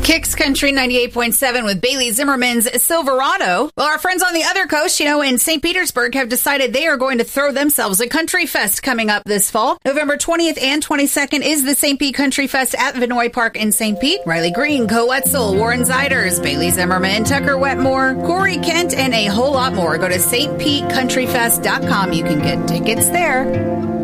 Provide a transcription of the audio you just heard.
Kicks Country 98.7 with Bailey Zimmerman's Silverado. Well, our friends on the other coast, in St. Petersburg have decided they are going to throw themselves a country fest coming up this fall. November 20th and 22nd is the St. Pete Country Fest at Vinoy Park in St. Pete. Riley Green, Co Wetzel, Warren Ziders, Bailey Zimmerman, Tucker Wetmore, Corey Kent, and a whole lot more. Go to stpetecountryfest.com. You can get tickets there.